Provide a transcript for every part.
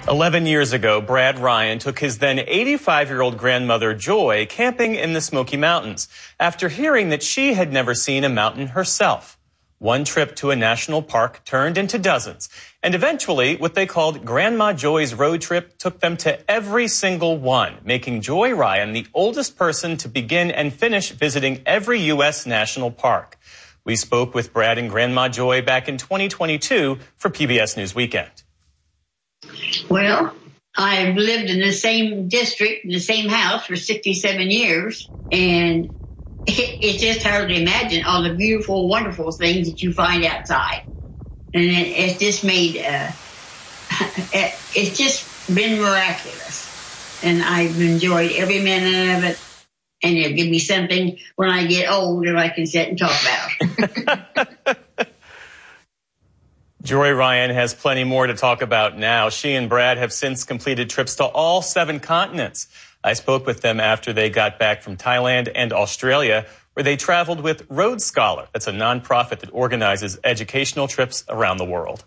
11 years ago, Brad Ryan took his then 85-year-old grandmother, Joy, camping in the Smoky Mountains after hearing that she had never seen a mountain herself. One trip to a national park turned into dozens, and eventually what they called Grandma Joy's road trip took them to every single one, making Joy Ryan the oldest person to begin and finish visiting every U.S. national park. We spoke with Brad and Grandma Joy back in 2022 for PBS News Weekend. Well, I've lived in the same district, in the same house for 67 years, and it's just hard to imagine all the beautiful, wonderful things that you find outside. And it's just made, it's just been miraculous. And I've enjoyed every minute of it. And it'll give me something when I get old that I can sit and talk about. Joy Ryan has plenty more to talk about now. She and Brad have since completed trips to all 7 continents. I spoke with them after they got back from Thailand and Australia, where they traveled with Road Scholar. That's a nonprofit that organizes educational trips around the world.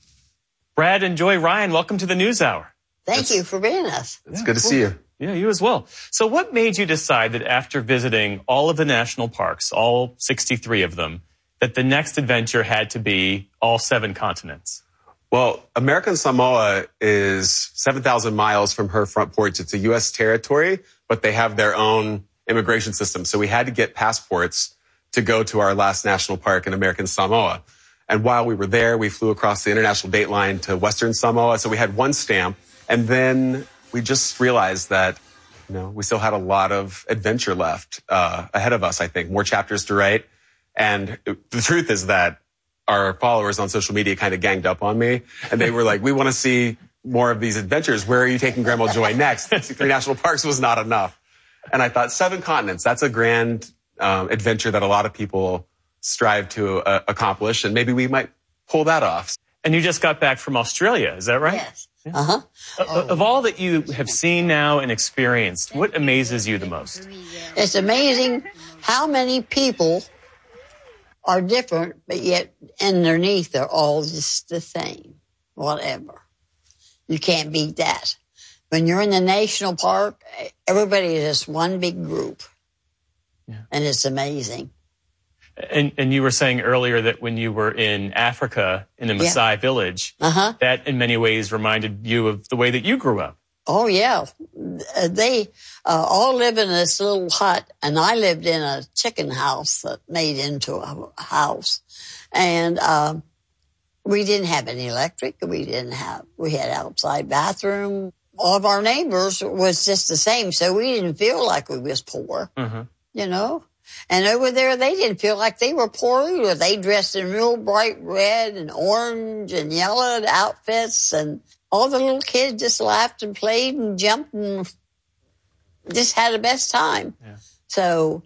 Brad and Joy Ryan, welcome to the NewsHour. Thank you for being us. It's good to see you. Yeah, you as well. So what made you decide that after visiting all of the national parks, all 63 of them, that the next adventure had to be all 7 continents? Well, American Samoa is 7,000 miles from her front porch. It's a U.S. territory, but they have their own immigration system. So we had to get passports to go to our last national park in American Samoa. And while we were there, we flew across the international date line to Western Samoa. So we had one stamp. And then we just realized that, we still had a lot of adventure left ahead of us, I think, more chapters to write. And the truth is that our followers on social media kind of ganged up on me. And they were like, we want to see more of these adventures. Where are you taking Grandma Joy next? 63 national parks was not enough. And I thought 7 continents, that's a grand adventure that a lot of people strive to accomplish. And maybe we might pull that off. And you just got back from Australia, is that right? Yes. Uh-huh. Of all that you have seen now and experienced, what amazes you the most? It's amazing how many people are different, but yet underneath they're all just the same, whatever. You can't beat that. When you're in the national park, everybody is just one big group. Yeah. And it's amazing. And you were saying earlier that when you were in Africa, in the Maasai village, that in many ways reminded you of the way that you grew up. Oh, yeah. They all live in this little hut, and I lived in a chicken house that made into a house. And we didn't have any electric. We had outside bathroom. All of our neighbors was just the same, so we didn't feel like we was poor, And over there, they didn't feel like they were poor either. They dressed in real bright red and orange and yellow outfits, and all the little kids just laughed and played and jumped and just had the best time. Yeah. So,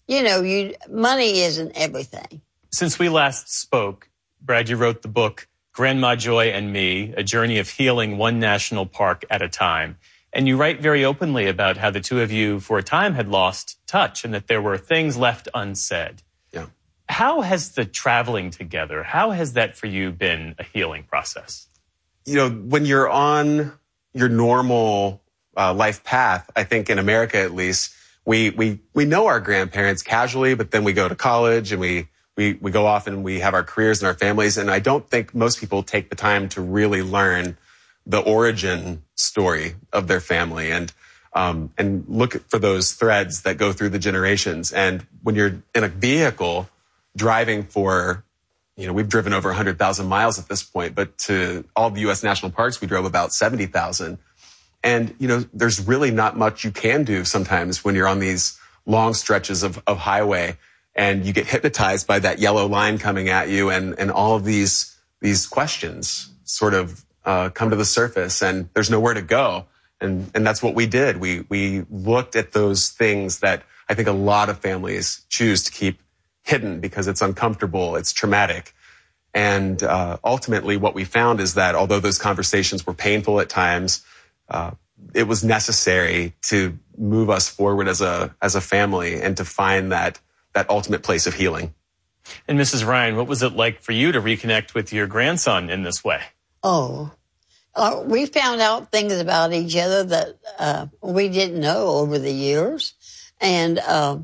money isn't everything. Since we last spoke, Brad, you wrote the book, Grandma Joy and Me, A Journey of Healing One National Park at a Time. And you write very openly about how the two of you, for a time, had lost touch and that there were things left unsaid. Yeah. How has the traveling together, how has that for you been a healing process? When you're on your normal life path, I think in America at least, we know our grandparents casually, but then we go to college and we go off and we have our careers and our families. And I don't think most people take the time to really learn the origin story of their family and look for those threads that go through the generations. And when you're in a vehicle driving for, we've driven over 100,000 miles at this point, but to all the U.S. national parks, we drove about 70,000. And, there's really not much you can do sometimes when you're on these long stretches of highway and you get hypnotized by that yellow line coming at you and all of these questions sort of come to the surface and there's nowhere to go. And that's what we did. We looked at those things that I think a lot of families choose to keep hidden because it's uncomfortable, it's traumatic. And ultimately what we found is that although those conversations were painful at times, it was necessary to move us forward as a family and to find that ultimate place of healing. And Mrs. Ryan, what was it like for you to reconnect with your grandson in this way? Oh, We found out things about each other that we didn't know over the years. And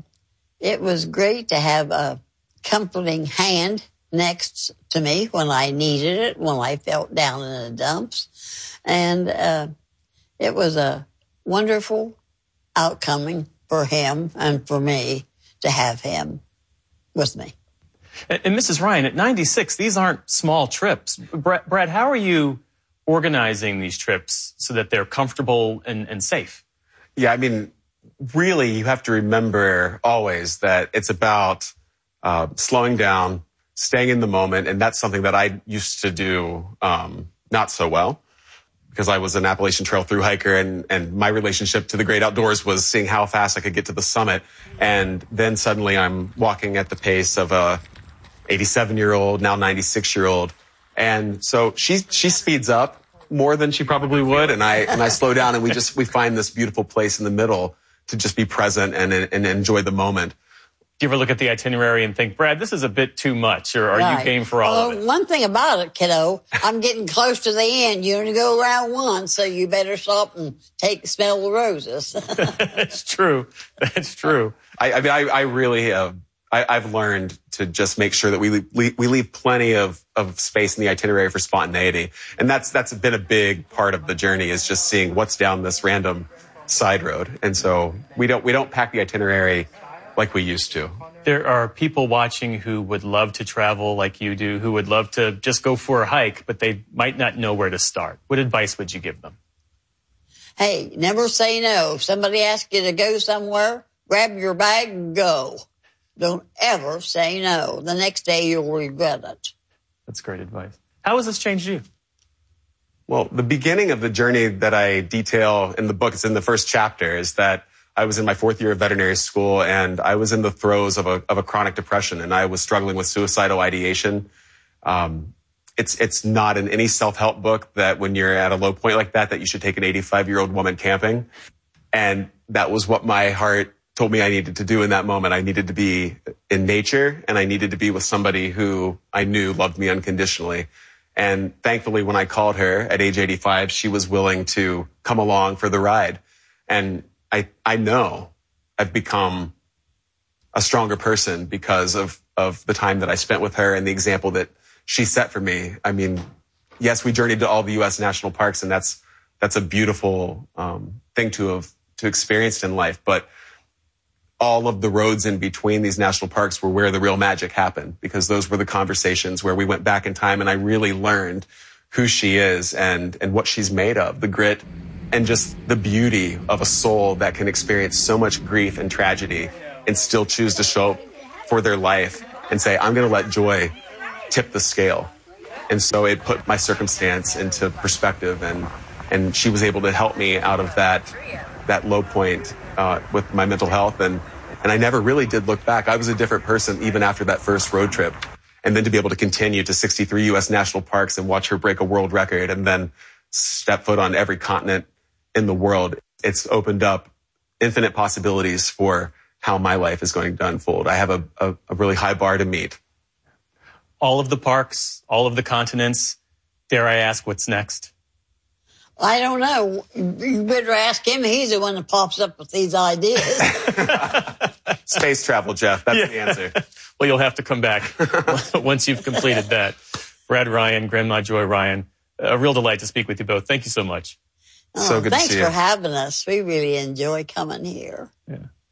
it was great to have a comforting hand next to me when I needed it, when I felt down in the dumps. And it was a wonderful outcome for him and for me to have him with me. And Mrs. Ryan, at 96, these aren't small trips. Brad, how are you organizing these trips so that they're comfortable and safe? Yeah, I mean, really, you have to remember always that it's about slowing down, staying in the moment. And that's something that I used to do not so well, because I was an Appalachian Trail thru hiker, and my relationship to the great outdoors was seeing how fast I could get to the summit. And then suddenly I'm walking at the pace of a 87-year-old, now 96-year-old. And so she speeds up more than she probably would. And I slow down, and we find this beautiful place in the middle to just be present and enjoy the moment. Do you ever look at the itinerary and think, Brad, this is a bit too much, or are you game for all of it? One thing about it, kiddo, I'm getting close to the end. You only go around once, so you better stop and smell the roses. That's true. That's true. I mean, I really have. I've learned to just make sure that we leave plenty of space in the itinerary for spontaneity, and that's been a big part of the journey, is just seeing what's down this random side road. And so we don't pack the itinerary like we used to. There are people watching who would love to travel like you do, who would love to just go for a hike, but they might not know where to start. What advice would you give them? Hey, never say no. If somebody asks you to go somewhere, grab your bag and go. Don't ever say no. The next day you'll regret it. That's great advice. How has this changed you? Well, the beginning of the journey that I detail in the book, it's in the first chapter, is that I was in my 4th year of veterinary school, and I was in the throes of a chronic depression, and I was struggling with suicidal ideation. It's not in any self-help book that when you're at a low point like that you should take an 85-year-old woman camping. And that was what my heart told me I needed to do in that moment. I needed to be in nature, and I needed to be with somebody who I knew loved me unconditionally. And thankfully, when I called her at age 85, she was willing to come along for the ride. And I know I've become a stronger person because of the time that I spent with her and the example that she set for me. I mean, yes, we journeyed to all the U.S. national parks, and that's a beautiful thing to experience in life. But all of the roads in between these national parks were where the real magic happened, because those were the conversations where we went back in time, and I really learned who she is and what she's made of, the grit and just the beauty of a soul that can experience so much grief and tragedy and still choose to show up for their life and say, I'm going to let joy tip the scale. And so it put my circumstance into perspective, and she was able to help me out of that low point with my mental health. And I never really did look back. I was a different person even after that first road trip. And then to be able to continue to 63 U.S. national parks and watch her break a world record and then step foot on every continent in the world, it's opened up infinite possibilities for how my life is going to unfold. I have a really high bar to meet. All of the parks, all of the continents. Dare I ask what's next? I don't know. You better ask him. He's the one that pops up with these ideas. Space travel, Jeff. That's the answer. Well, you'll have to come back once you've completed that. Brad Ryan, Grandma Joy Ryan, a real delight to speak with you both. Thank you so much. So good to see you. Thanks for having us. We really enjoy coming here. Yeah.